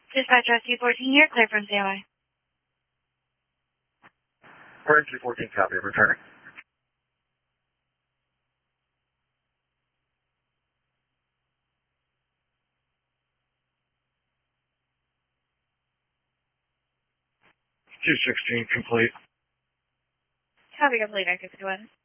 Dispatch Rescue 14 here, clear from CLI. Rescue 14, copy, returning. Q16 complete. Copy complete, I 61.